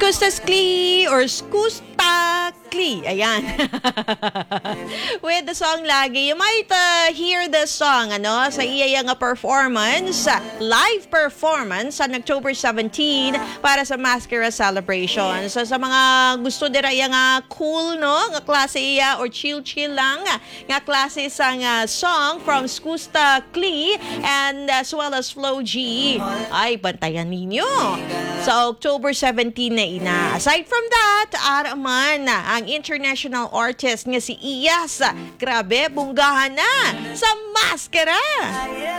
Kustascli or Skustakli. Ayan. With the song lagi. You might hear the song sa iya nga performance, live performance on October 17 para sa Mascara Celebration. So sa mga gusto dira nga cool nga klase iya or chill lang nga klase sang song from Skustakli and as well as Flo G. Ay, bantayan ninyo. Sa October 17 na ina. Aside from that, araman ang international artist nga si Iyas. Grabe, bunggahan na sa Mascara.